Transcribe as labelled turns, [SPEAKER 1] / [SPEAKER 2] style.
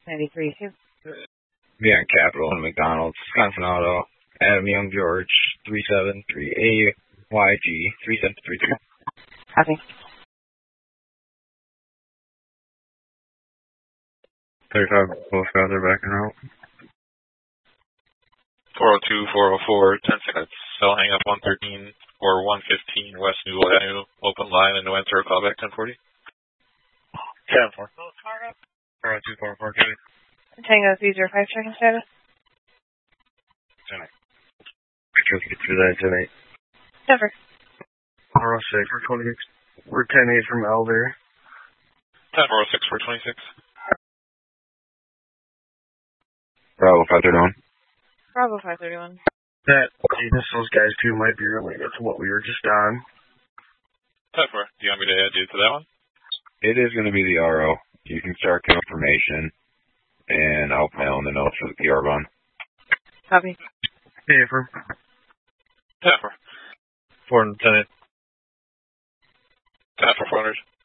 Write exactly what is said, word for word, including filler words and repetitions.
[SPEAKER 1] ninety-three two.
[SPEAKER 2] Beyond Capital and McDonald's, Wisconsin Auto, Adam Young George, three seven three A Y G, three seven three two.
[SPEAKER 1] Copy.
[SPEAKER 2] thirty-five, both guys are back en route.
[SPEAKER 3] four oh two, four oh four, ten seconds. Cell hang up one thirteen or one fifteen West Newell Avenue. Open line and no answer. Call back ten forty.
[SPEAKER 2] ten four. four oh two, four oh four, Kenny.
[SPEAKER 1] Tango three zero five, checking status.
[SPEAKER 2] ten eight. Pictures get through that, ten eight.
[SPEAKER 1] Never.
[SPEAKER 2] four oh six, four twenty-six. We're ten eight from Elder.
[SPEAKER 3] ten four oh six, four twenty-six.
[SPEAKER 2] Bravo, five thirty-one.
[SPEAKER 1] Bravo five thirty-one.
[SPEAKER 2] That, Jesus, those guys too might be related to what we were just on.
[SPEAKER 3] ten four. Do you want me to add you to that one?
[SPEAKER 2] It is going to be the R O. You can start confirmation, and I'll mail in the notes for the P R bond.
[SPEAKER 1] Copy.
[SPEAKER 2] Hey, for
[SPEAKER 3] ten four.
[SPEAKER 2] four and ten.
[SPEAKER 3] ten four, four hundred.